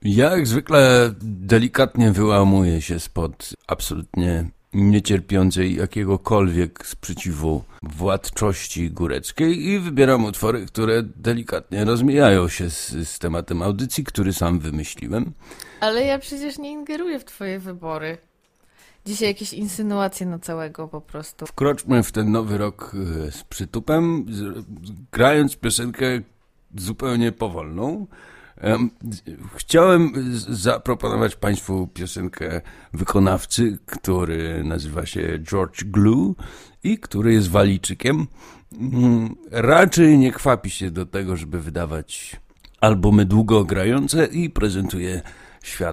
Jak zwykle delikatnie wyłamuję się spod absolutnie niecierpiącej jakiegokolwiek sprzeciwu władczości góreckiej i wybieram utwory, które delikatnie rozmijają się z tematem audycji, który sam wymyśliłem. Ale ja przecież nie ingeruję w twoje wybory. Dzisiaj jakieś insynuacje na całego po prostu. Wkroczmy w ten nowy rok z przytupem, grając piosenkę zupełnie powolną. Chciałem zaproponować Państwu piosenkę wykonawcy, który nazywa się George Glue i który jest Walijczykiem. Raczej nie kwapi się do tego, żeby wydawać albumy długo grające i prezentuje świat